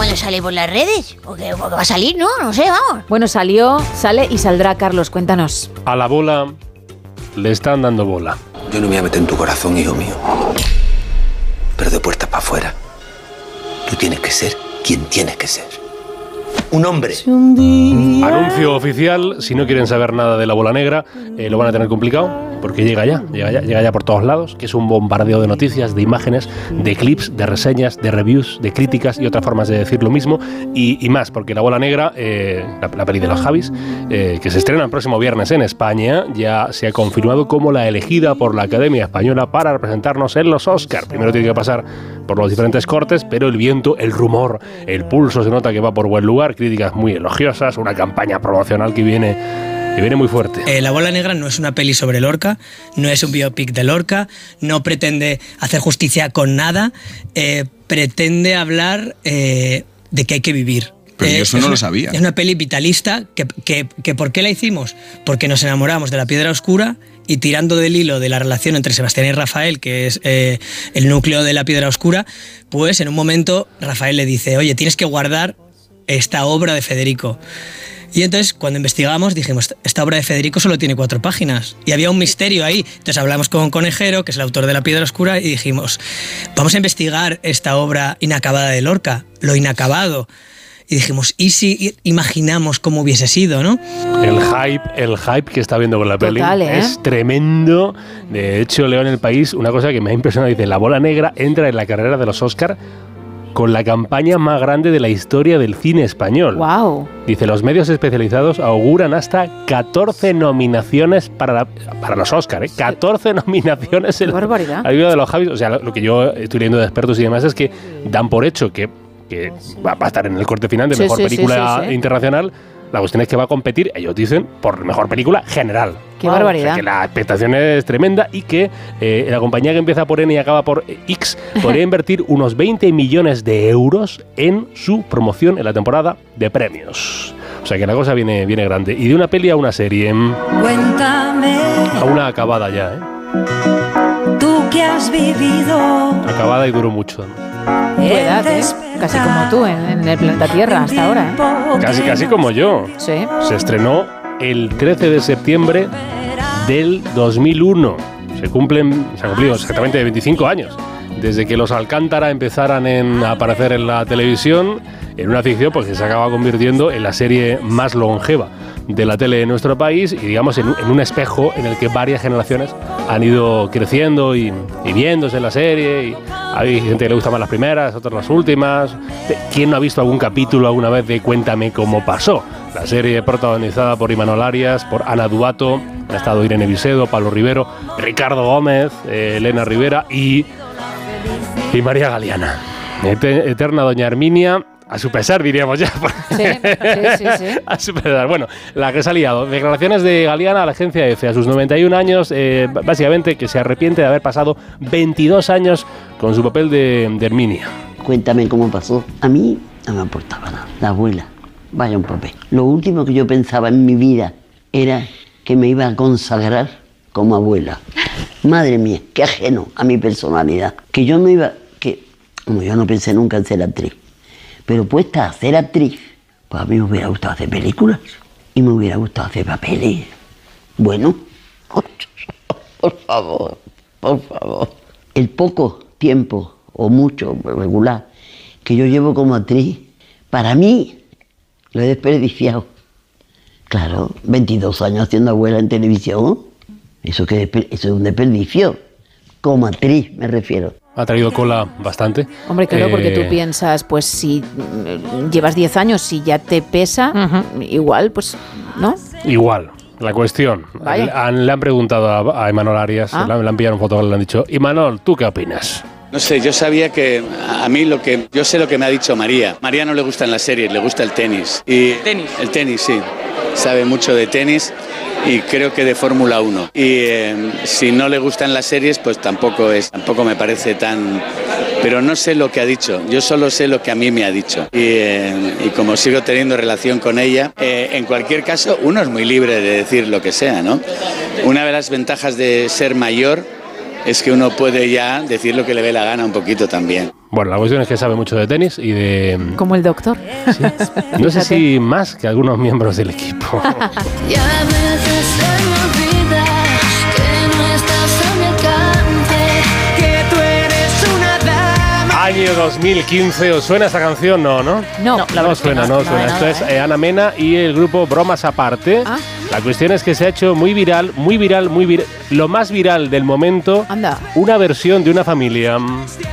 cuándo sale por las redes? Porque va a salir, ¿no? No sé, vamos. Bueno, sale y saldrá, Carlos, cuéntanos. A la bola le están dando bola. Yo no me voy a meter en tu corazón, hijo mío. Pero de puertas para afuera. Tú tienes que ser quien tienes que ser. Un hombre. Anuncio oficial, si no quieren saber nada de la bola negra, lo van a tener complicado, porque llega ya por todos lados, que es un bombardeo de noticias, de imágenes, de clips, de reseñas, de reviews, de críticas y otras formas de decir lo mismo, y más, porque la bola negra, la peli de los Javis, que se estrena el próximo viernes en España, ya se ha confirmado como la elegida por la Academia Española para representarnos en los Oscar. Primero tiene que pasar por los diferentes cortes, pero el viento, el rumor, el pulso se nota que va por buen lugar, críticas muy elogiosas, una campaña promocional que viene muy fuerte. La bola negra no es una peli sobre Lorca, no es un biopic de Lorca, no pretende hacer justicia con nada, pretende hablar de que hay que vivir. Pero yo eso no lo sabía. Es una peli vitalista que ¿por qué la hicimos? Porque nos enamoramos de La Piedra Oscura y tirando del hilo de la relación entre Sebastián y Rafael, que es el núcleo de La Piedra Oscura, pues en un momento Rafael le dice, oye, tienes que guardar esta obra de Federico. Y entonces, cuando investigamos, dijimos, esta obra de Federico solo tiene 4 páginas. Y había un misterio ahí. Entonces hablamos con Conejero, que es el autor de La Piedra Oscura, y dijimos, vamos a investigar esta obra inacabada de Lorca, lo inacabado. Y dijimos, ¿y si imaginamos cómo hubiese sido, no? El hype que está viendo con la peli es tremendo. De hecho, leo en El País una cosa que me ha impresionado. Dice, la bola negra entra en la carrera de los Oscar con la campaña más grande de la historia del cine español. ¡Wow! Dice, los medios especializados auguran hasta 14 nominaciones para los Oscar, 14 nominaciones en la vida de los Javis. O sea, lo que yo estoy leyendo de expertos y demás es que dan por hecho que va a estar en el corte final de mejor película internacional. La cuestión es que va a competir, ellos dicen, por mejor película general. ¡Qué barbaridad! O sea, que la expectación es tremenda y que la compañía que empieza por N y acaba por X podría invertir unos 20 millones de euros en su promoción en la temporada de premios. O sea que la cosa viene grande. Y de una peli a una serie. Cuéntame. A una acabada ya, Tú que has vivido. Acabada y duró mucho. Tu edad, casi como tú en el planeta Tierra hasta ahora. Casi como yo. Sí. Se estrenó el 13 de septiembre del 2001. Se han cumplido exactamente 25 años desde que los Alcántara empezaran a aparecer en la televisión, en una ficción pues, que se acaba convirtiendo en la serie más longeva de la tele de nuestro país y digamos en un espejo en el que varias generaciones han ido creciendo y viéndose en la serie. Y hay gente que le gusta más las primeras, otras las últimas. ¿Quién no ha visto algún capítulo alguna vez de Cuéntame cómo pasó? La serie protagonizada por Imanol Arias, por Ana Duato, ha estado Irene Visedo, Pablo Rivero, Ricardo Gómez, Elena Rivera y María Galeana. Eterna doña Herminia, a su pesar diríamos ya. Sí. A su pesar. Bueno, la que se ha liado. Declaraciones de Galeana a la agencia EFE a sus 91 años, básicamente que se arrepiente de haber pasado 22 años con su papel de Herminia. Cuéntame cómo pasó. A mí no me aportaba nada. La abuela, vaya un papel. Lo último que yo pensaba en mi vida era que me iba a consagrar como abuela. Madre mía, qué ajeno a mi personalidad. Que yo no iba... Como yo no pensé nunca en ser actriz. Pero puesta a ser actriz, pues a mí me hubiera gustado hacer películas. Y me hubiera gustado hacer papeles. Bueno, por favor. El poco tiempo, o mucho, regular, que yo llevo como actriz, para mí, lo he desperdiciado. Claro, 22 años haciendo abuela en televisión, eso es un desperdicio. Como actriz, me refiero. Ha traído cola bastante. Hombre, claro, porque tú piensas, pues si llevas 10 años, si ya te pesa, igual, pues, ¿no? Igual. La cuestión, le han preguntado a Imanol Arias, le han pillado un fotógrafo y le han dicho, Imanol, ¿tú qué opinas? No sé, yo sabía que a mí yo sé lo que me ha dicho María. María no le gustan las series, le gusta el tenis. ¿Tenis? El tenis, sí. Sabe mucho de tenis y creo que de Fórmula 1. Y si no le gustan las series, pues tampoco me parece tan... Pero no sé lo que ha dicho, yo solo sé lo que a mí me ha dicho. Y como sigo teniendo relación con ella, en cualquier caso, uno es muy libre de decir lo que sea, ¿no? Una de las ventajas de ser mayor es que uno puede ya decir lo que le dé la gana un poquito también. Bueno, la cuestión es que sabe mucho de tenis y de... Como el doctor. Sí. No sé si más que algunos miembros del equipo. Y a veces se me olvida que no estás a mi alcance, que tú eres una dama. Año 2015, ¿os suena esta canción? No. No, la verdad No es que suena. no, Esto es Ana Mena y el grupo Bromas Aparte. Ah. La cuestión es que se ha hecho muy viral, lo más viral del momento, Anda. una versión de Una Familia.